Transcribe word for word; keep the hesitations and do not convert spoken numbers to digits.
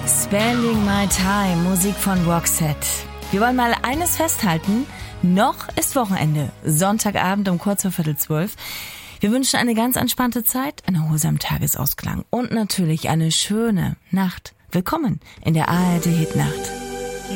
Spending My Time, Musik von Roxette. Wir wollen mal eines festhalten. Noch ist Wochenende. Sonntagabend um kurz vor Viertel zwölf. Wir wünschen eine ganz entspannte Zeit, einen erholsamen Tagesausklang und natürlich eine schöne Nacht. Willkommen in der A R D Hitnacht.